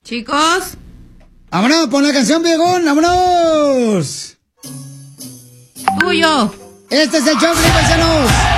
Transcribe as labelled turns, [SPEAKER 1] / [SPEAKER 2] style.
[SPEAKER 1] Chicos.
[SPEAKER 2] ¡Vámonos! ¡Pon la canción, viejón! ¡Vámonos!
[SPEAKER 1] Tuyo.
[SPEAKER 2] Este es el show, paisanos.